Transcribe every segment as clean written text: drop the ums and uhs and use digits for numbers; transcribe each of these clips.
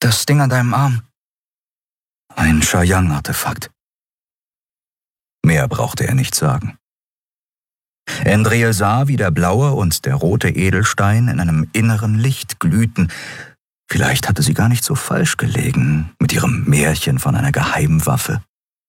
Das Ding an deinem Arm. Ein Shayang-Artefakt. Mehr brauchte er nicht sagen. Endriel sah, wie der blaue und der rote Edelstein in einem inneren Licht glühten. Vielleicht hatte sie gar nicht so falsch gelegen mit ihrem Märchen von einer Geheimwaffe.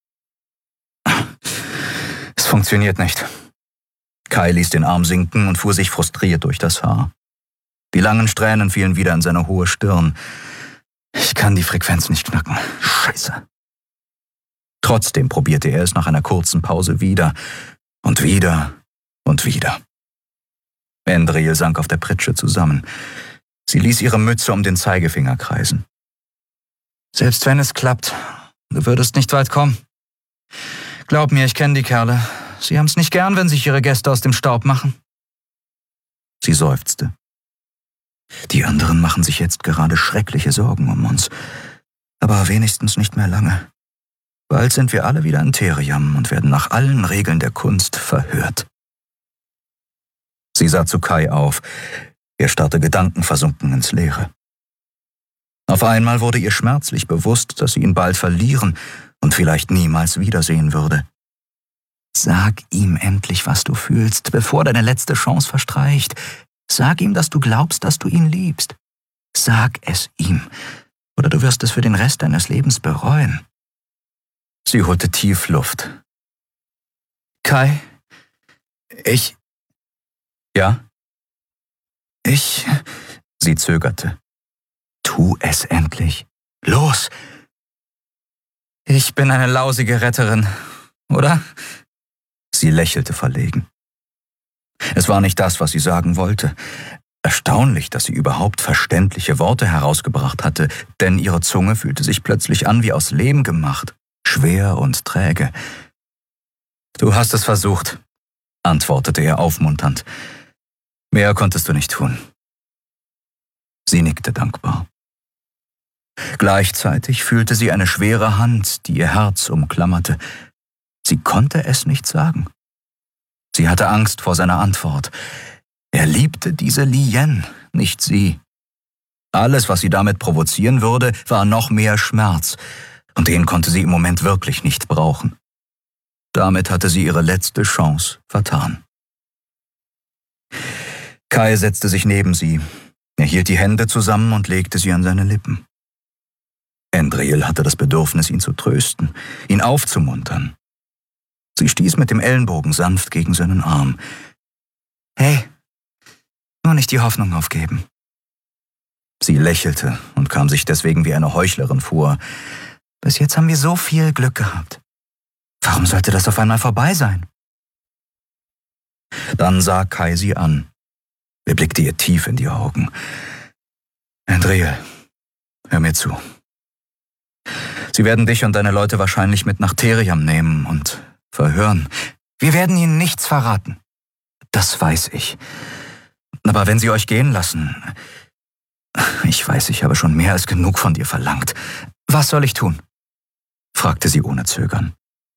Es funktioniert nicht. Kai ließ den Arm sinken und fuhr sich frustriert durch das Haar. Die langen Strähnen fielen wieder in seine hohe Stirn. Ich kann die Frequenz nicht knacken. Scheiße. Trotzdem probierte er es nach einer kurzen Pause wieder und wieder und wieder. Endriel sank auf der Pritsche zusammen. Sie ließ ihre Mütze um den Zeigefinger kreisen. Selbst wenn es klappt, du würdest nicht weit kommen. Glaub mir, ich kenne die Kerle. Sie haben's nicht gern, wenn sich ihre Gäste aus dem Staub machen. Sie seufzte. Die anderen machen sich jetzt gerade schreckliche Sorgen um uns. Aber wenigstens nicht mehr lange. Bald sind wir alle wieder in Theriam und werden nach allen Regeln der Kunst verhört. Sie sah zu Kai auf. Er starrte gedankenversunken ins Leere. Auf einmal wurde ihr schmerzlich bewusst, dass sie ihn bald verlieren und vielleicht niemals wiedersehen würde. Sag ihm endlich, was du fühlst, bevor deine letzte Chance verstreicht. Sag ihm, dass du glaubst, dass du ihn liebst. Sag es ihm, oder du wirst es für den Rest deines Lebens bereuen. Sie holte tief Luft. Kai, Ja? Sie zögerte. Tu es endlich. Los! Ich bin eine lausige Retterin, oder? Sie lächelte verlegen. Es war nicht das, was sie sagen wollte. Erstaunlich, dass sie überhaupt verständliche Worte herausgebracht hatte, denn ihre Zunge fühlte sich plötzlich an wie aus Lehm gemacht, schwer und träge. Du hast es versucht, antwortete er aufmunternd. Mehr konntest du nicht tun. Sie nickte dankbar. Gleichzeitig fühlte sie eine schwere Hand, die ihr Herz umklammerte. Sie konnte es nicht sagen. Sie hatte Angst vor seiner Antwort. Er liebte diese Lien, nicht sie. Alles, was sie damit provozieren würde, war noch mehr Schmerz, und den konnte sie im Moment wirklich nicht brauchen. Damit hatte sie ihre letzte Chance vertan. Kai setzte sich neben sie. Er hielt die Hände zusammen und legte sie an seine Lippen. Endriel hatte das Bedürfnis, ihn zu trösten, ihn aufzumuntern. Sie stieß mit dem Ellenbogen sanft gegen seinen Arm. Hey, nur nicht die Hoffnung aufgeben. Sie lächelte und kam sich deswegen wie eine Heuchlerin vor. Bis jetzt haben wir so viel Glück gehabt. Warum sollte das auf einmal vorbei sein? Dann sah Kai sie an. Er blickte ihr tief in die Augen. Endriel, hör mir zu. Sie werden dich und deine Leute wahrscheinlich mit nach Theriam nehmen und verhören. Wir werden ihnen nichts verraten. Das weiß ich. Aber wenn sie euch gehen lassen... Ich weiß, ich habe schon mehr als genug von dir verlangt. Was soll ich tun? Fragte sie ohne Zögern.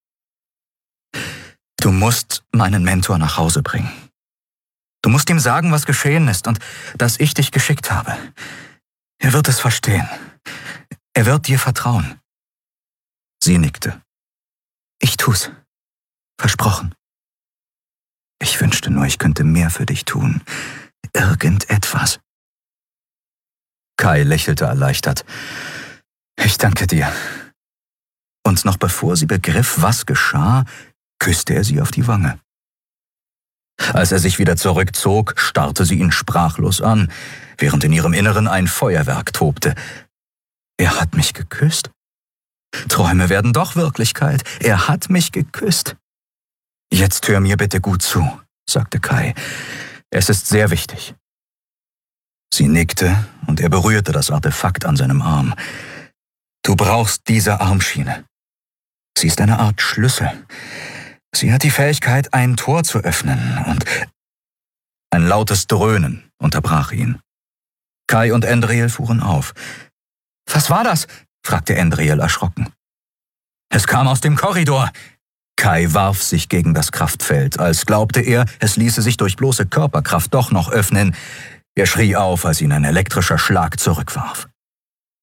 Du musst meinen Mentor nach Hause bringen. Du musst ihm sagen, was geschehen ist und dass ich dich geschickt habe. Er wird es verstehen. Er wird dir vertrauen. Sie nickte. Ich tu's. Versprochen. Ich wünschte nur, ich könnte mehr für dich tun. Irgendetwas. Kai lächelte erleichtert. Ich danke dir. Und noch bevor sie begriff, was geschah, küsste er sie auf die Wange. Als er sich wieder zurückzog, starrte sie ihn sprachlos an, während in ihrem Inneren ein Feuerwerk tobte. Er hat mich geküsst. Träume werden doch Wirklichkeit. Er hat mich geküsst. Jetzt hör mir bitte gut zu, sagte Kai. Es ist sehr wichtig. Sie nickte und er berührte das Artefakt an seinem Arm. Du brauchst diese Armschiene. Sie ist eine Art Schlüssel. Sie hat die Fähigkeit, ein Tor zu öffnen und... Ein lautes Dröhnen unterbrach ihn. Kai und Endriel fuhren auf. Was war das? Fragte Endriel erschrocken. Es kam aus dem Korridor. Kai warf sich gegen das Kraftfeld, als glaubte er, es ließe sich durch bloße Körperkraft doch noch öffnen. Er schrie auf, als ihn ein elektrischer Schlag zurückwarf.